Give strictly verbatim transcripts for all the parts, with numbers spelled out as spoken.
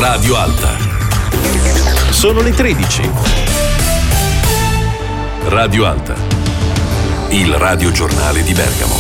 Radio Alta. Sono le tredici. Radio Alta, il radiogiornale di Bergamo.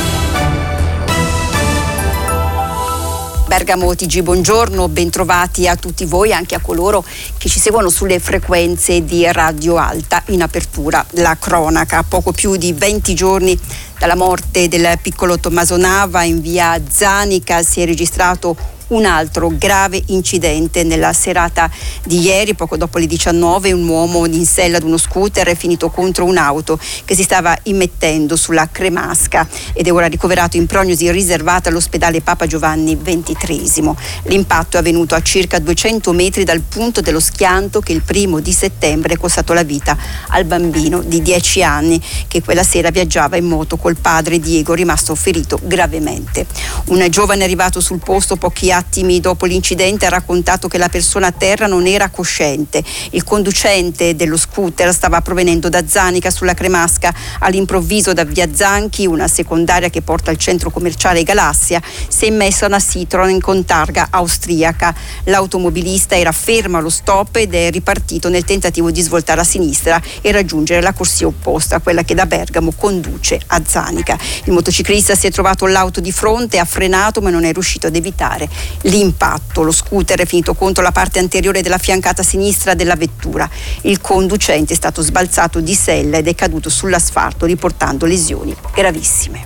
Bergamo T G, buongiorno, bentrovati a tutti voi, anche a coloro che ci seguono sulle frequenze di Radio Alta. In apertura la cronaca, a poco più di venti giorni dalla morte del piccolo Tommaso Nava in via Zanica si è registrato un altro grave incidente nella serata di ieri. Poco dopo le diciannove un uomo in sella ad uno scooter è finito contro un'auto che si stava immettendo sulla Cremasca ed è ora ricoverato in prognosi riservata all'ospedale Papa Giovanni ventitreesimo. L'impatto è avvenuto a circa duecento metri dal punto dello schianto che il primo di settembre è costato la vita al bambino di dieci anni che quella sera viaggiava in moto col padre Diego, rimasto ferito gravemente. Un giovane arrivato sul posto pochi attimi dopo l'incidente ha raccontato che la persona a terra non era cosciente. Il conducente dello scooter stava provenendo da Zanica sulla Cremasca. All'improvviso da via Zanchi, una secondaria che porta al centro commerciale Galassia, si è immessa una Citroen con targa austriaca. L'automobilista era fermo allo stop ed è ripartito nel tentativo di svoltare a sinistra e raggiungere la corsia opposta, quella che da Bergamo conduce a Zanica. Il motociclista si è trovato l'auto di fronte, ha frenato ma non è riuscito ad evitare l'impatto. Lo scooter è finito contro la parte anteriore della fiancata sinistra della vettura. Il conducente è stato sbalzato di sella ed è caduto sull'asfalto riportando lesioni gravissime.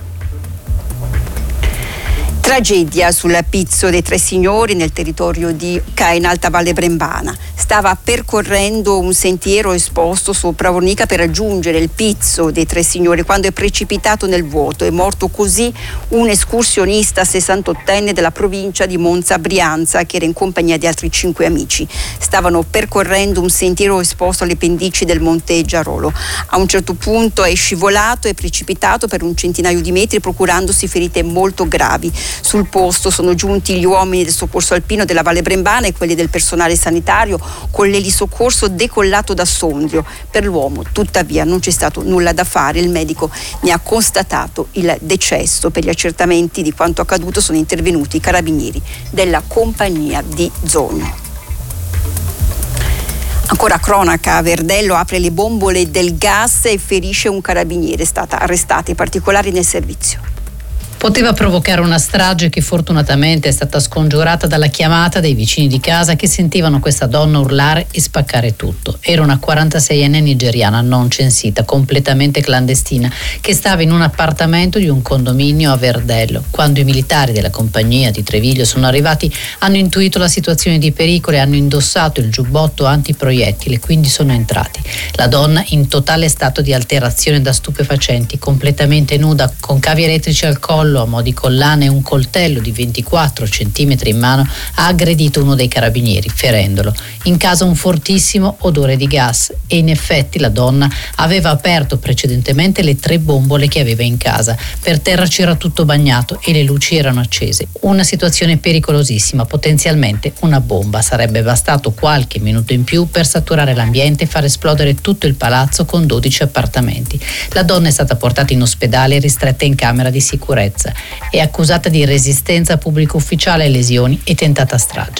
Tragedia sul Pizzo dei Tre Signori nel territorio di Ca in Alta Valle Brembana. Stava percorrendo un sentiero esposto sopra Ornica per raggiungere il Pizzo dei Tre Signori quando è precipitato nel vuoto. È morto così un escursionista sessantottenne della provincia di Monza Brianza che era in compagnia di altri cinque amici. Stavano percorrendo un sentiero esposto alle pendici del Monte Giarolo. A un certo punto è scivolato e precipitato per un centinaio di metri procurandosi ferite molto gravi. Sul posto sono giunti gli uomini del soccorso alpino della Valle Brembana e quelli del personale sanitario con l'elisoccorso decollato da Sondrio. Per l'uomo tuttavia non c'è stato nulla da fare, il medico ne ha constatato il decesso. Per gli accertamenti di quanto accaduto sono intervenuti i carabinieri della compagnia di Zogno. Ancora cronaca, Verdello apre le bombole del gas e ferisce un carabiniere, è stata arrestata, i particolari nel servizio. Poteva provocare una strage che fortunatamente è stata scongiurata dalla chiamata dei vicini di casa che sentivano questa donna urlare e spaccare tutto. Era una quarantaseienne nigeriana non censita, completamente clandestina, che stava in un appartamento di un condominio a Verdello. Quando i militari della compagnia di Treviglio sono arrivati, hanno intuito la situazione di pericolo e hanno indossato il giubbotto antiproiettile, quindi sono entrati. La donna, in totale stato di alterazione da stupefacenti, completamente nuda, con cavi elettrici al collo, a mo' di collana e un coltello di ventiquattro centimetri in mano, ha aggredito uno dei carabinieri, ferendolo. In casa un fortissimo odore di gas e in effetti la donna aveva aperto precedentemente le tre bombole che aveva in casa. Per terra c'era tutto bagnato e le luci erano accese. Una situazione pericolosissima, potenzialmente una bomba. Sarebbe bastato qualche minuto in più per saturare l'ambiente e far esplodere tutto il palazzo con dodici appartamenti. La donna è stata portata in ospedale e ristretta in camera di sicurezza. È accusata di resistenza pubblico ufficiale, lesioni e tentata strage.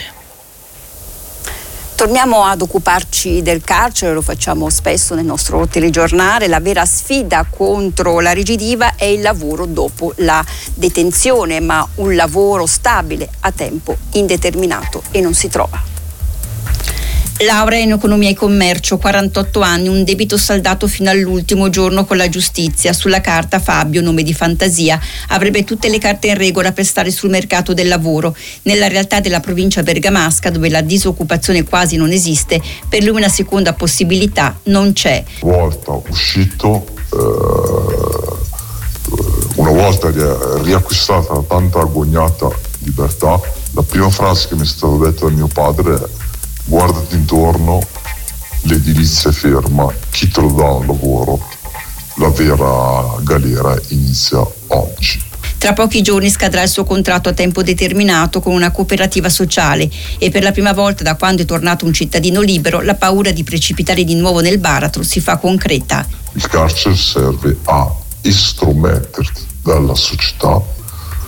Torniamo ad occuparci del carcere, lo facciamo spesso nel nostro telegiornale. La vera sfida contro la recidiva è il lavoro dopo la detenzione, ma un lavoro stabile a tempo indeterminato e non si trova. Laurea in economia e commercio, quarantotto anni, un debito saldato fino all'ultimo giorno con la giustizia. Sulla carta Fabio, nome di fantasia, avrebbe tutte le carte in regola per stare sul mercato del lavoro. Nella realtà della provincia bergamasca, dove la disoccupazione quasi non esiste, per lui una seconda possibilità non c'è. Una volta uscito, eh, una volta riacquistata tanta agognata libertà, la prima frase che mi è stata detta da mio padre è: guardati intorno, l'edilizia è ferma, chi te lo dà un lavoro? La vera galera inizia oggi. Tra pochi giorni scadrà il suo contratto a tempo determinato con una cooperativa sociale e per la prima volta da quando è tornato un cittadino libero la paura di precipitare di nuovo nel baratro si fa concreta. Il carcere serve a estrometterti dalla società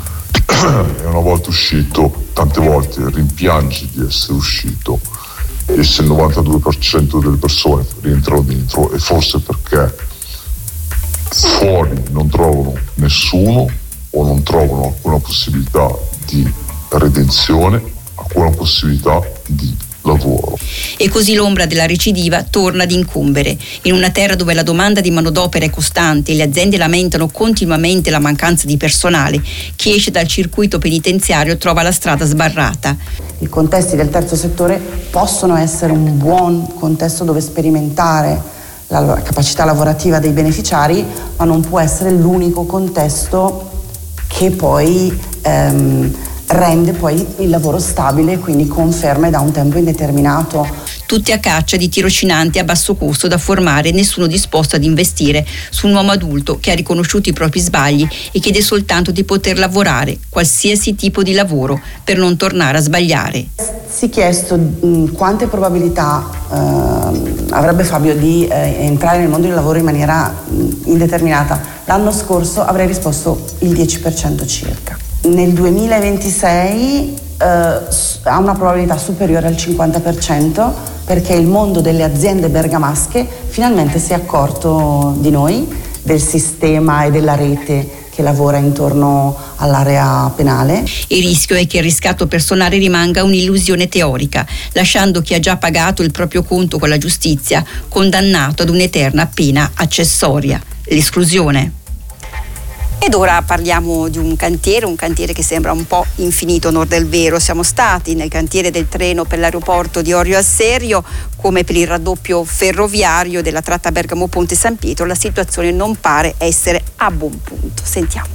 e una volta uscito, tante volte rimpiangi di essere uscito, e se il novantadue per cento delle persone rientrano dentro è forse perché fuori non trovano nessuno o non trovano alcuna possibilità di redenzione, alcuna possibilità di lavoro. E così l'ombra della recidiva torna ad incombere. In una terra dove la domanda di manodopera è costante e le aziende lamentano continuamente la mancanza di personale, chi esce dal circuito penitenziario trova la strada sbarrata. I contesti del terzo settore possono essere un buon contesto dove sperimentare la capacità lavorativa dei beneficiari, ma non può essere l'unico contesto che poi ehm, rende poi il lavoro stabile e quindi conferme da un tempo indeterminato. Tutti a caccia di tirocinanti a basso costo da formare, nessuno disposto ad investire su un uomo adulto che ha riconosciuto i propri sbagli e chiede soltanto di poter lavorare, qualsiasi tipo di lavoro, per non tornare a sbagliare. Si è chiesto mh, quante probabilità eh, avrebbe Fabio di eh, entrare nel mondo del lavoro in maniera mh, indeterminata. L'anno scorso avrei risposto il dieci per cento circa. Nel duemilaventisei eh, ha una probabilità superiore al cinquanta per cento, perché il mondo delle aziende bergamasche finalmente si è accorto di noi, del sistema e della rete che lavora intorno all'area penale. Il rischio è che il riscatto personale rimanga un'illusione teorica, lasciando chi ha già pagato il proprio conto con la giustizia condannato ad un'eterna pena accessoria, l'esclusione. Ed ora parliamo di un cantiere, un cantiere che sembra un po' infinito, onor del vero. Siamo stati nel cantiere del treno per l'aeroporto di Orio al Serio, come per il raddoppio ferroviario della tratta Bergamo-Ponte San Pietro. La situazione non pare essere a buon punto. Sentiamo.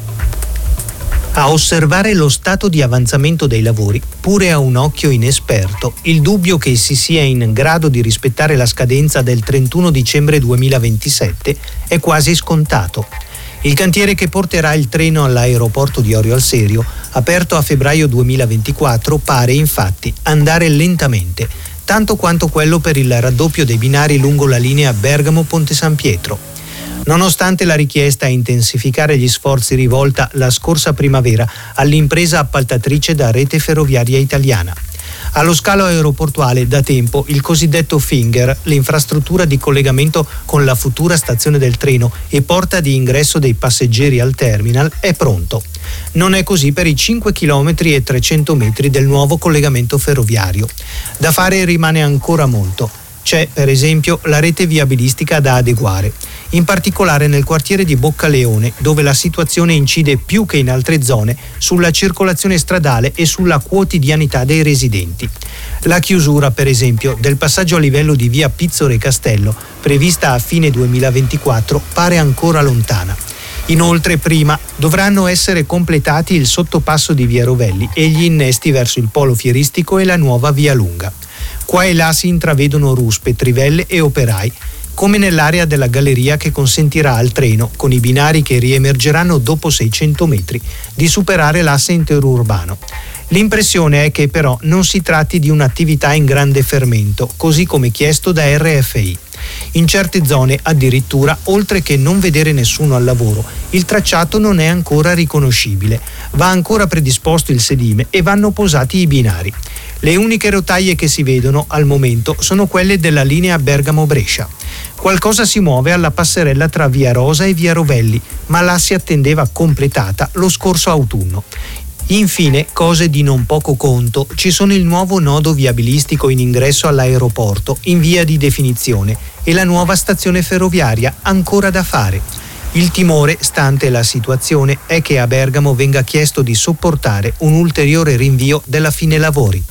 A osservare lo stato di avanzamento dei lavori, pure a un occhio inesperto, il dubbio che si sia in grado di rispettare la scadenza del trentuno dicembre duemilaventisette è quasi scontato. Il cantiere che porterà il treno all'aeroporto di Orio al Serio, aperto a febbraio duemilaventiquattro, pare infatti andare lentamente, tanto quanto quello per il raddoppio dei binari lungo la linea Bergamo-Ponte San Pietro. Nonostante la richiesta a intensificare gli sforzi rivolta la scorsa primavera all'impresa appaltatrice da Rete Ferroviaria Italiana. Allo scalo aeroportuale da tempo il cosiddetto Finger, l'infrastruttura di collegamento con la futura stazione del treno e porta di ingresso dei passeggeri al terminal, è pronto. Non è così per i cinque chilometri e trecento metri del nuovo collegamento ferroviario. Da fare rimane ancora molto. C'è, per esempio, la rete viabilistica da adeguare, in particolare nel quartiere di Boccaleone, dove la situazione incide più che in altre zone sulla circolazione stradale e sulla quotidianità dei residenti. La chiusura, per esempio, del passaggio a livello di via Pizzore Castello, prevista a fine duemilaventiquattro, pare ancora lontana. Inoltre, prima dovranno essere completati il sottopasso di via Rovelli e gli innesti verso il polo fieristico e la nuova via Lunga. Qua e là si intravedono ruspe, trivelle e operai, come nell'area della galleria che consentirà al treno, con i binari che riemergeranno dopo seicento metri, di superare l'asse interurbano. L'impressione è che però non si tratti di un'attività in grande fermento, così come chiesto da R F I. In certe zone, addirittura, oltre che non vedere nessuno al lavoro, il tracciato non è ancora riconoscibile. Va ancora predisposto il sedime e vanno posati i binari. Le uniche rotaie che si vedono al momento sono quelle della linea Bergamo-Brescia. Qualcosa si muove alla passerella tra via Rosa e via Rovelli, ma la si attendeva completata lo scorso autunno. Infine, cose di non poco conto, ci sono il nuovo nodo viabilistico in ingresso all'aeroporto in via di definizione e la nuova stazione ferroviaria ancora da fare. Il timore, stante la situazione, è che a Bergamo venga chiesto di sopportare un ulteriore rinvio della fine lavori.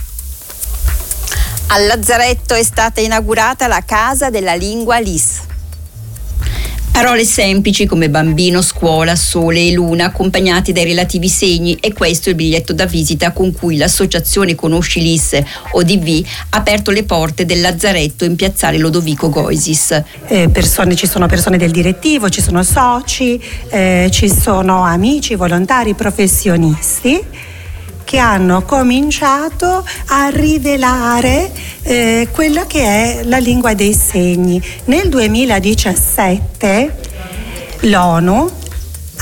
Al Lazzaretto è stata inaugurata la Casa della Lingua L I S. Parole semplici come bambino, scuola, sole e luna, accompagnati dai relativi segni, e questo è il biglietto da visita con cui l'associazione Conosci l'I S O D V ha aperto le porte del Lazzaretto in piazzale Lodovico Goisis. Eh, persone, ci sono persone del direttivo, ci sono soci, eh, ci sono amici, volontari, professionisti che hanno cominciato a rivelare eh, quella che è la lingua dei segni. Nel duemiladiciassette l'ONU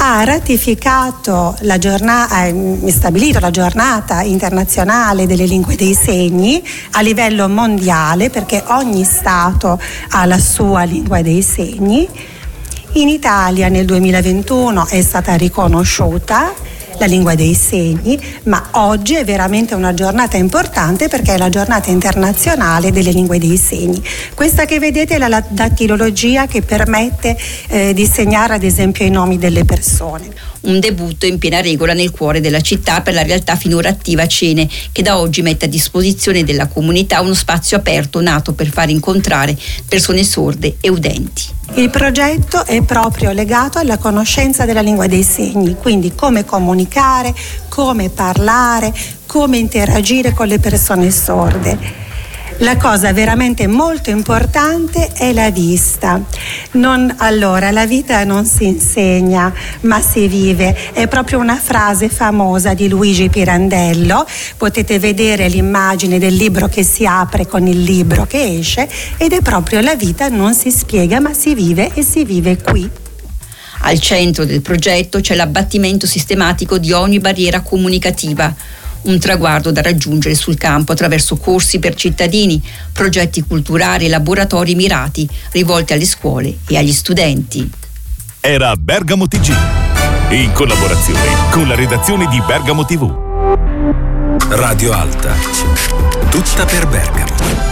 ha ratificato la giornata, ha stabilito la giornata internazionale delle lingue dei segni a livello mondiale, perché ogni Stato ha la sua lingua dei segni. In Italia nel duemilaventuno è stata riconosciuta la lingua dei segni, ma oggi è veramente una giornata importante perché è la giornata internazionale delle lingue dei segni. Questa che vedete è la dattilologia che permette eh, di segnare ad esempio i nomi delle persone. Un debutto in piena regola nel cuore della città per la realtà finora attiva Cene, che da oggi mette a disposizione della comunità uno spazio aperto nato per far incontrare persone sorde e udenti. Il progetto è proprio legato alla conoscenza della lingua dei segni, quindi come comunicare, come parlare, come interagire con le persone sorde. La cosa veramente molto importante è la vista. Non, allora, la vita non si insegna, ma si vive. È proprio una frase famosa di Luigi Pirandello. Potete vedere l'immagine del libro che si apre con il libro che esce, ed è proprio la vita non si spiega, ma si vive, e si vive qui. Al centro del progetto c'è l'abbattimento sistematico di ogni barriera comunicativa. Un traguardo da raggiungere sul campo attraverso corsi per cittadini, progetti culturali e laboratori mirati rivolti alle scuole e agli studenti. Era Bergamo T G, in collaborazione con la redazione di Bergamo tivù. Radio Alta, tutta per Bergamo.